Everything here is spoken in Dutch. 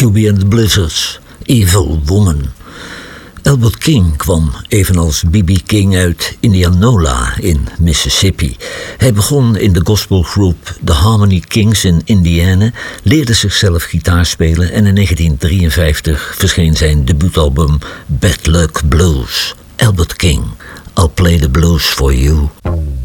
Huey and the Blizzards, Evil Woman. Albert King kwam evenals B.B. King uit Indianola in Mississippi. Hij begon in de gospelgroep The Harmony Kings in Indiana, leerde zichzelf gitaar spelen en in 1953 verscheen zijn debuutalbum Bad Luck Blues. Albert King, I'll play the blues for you.